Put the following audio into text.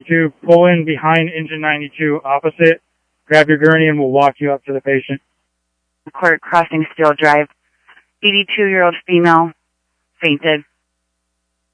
92, pull in behind engine 92 opposite, grab your gurney, and we'll walk you up to the patient. Court crossing Steel Drive. 82-year-old female fainted.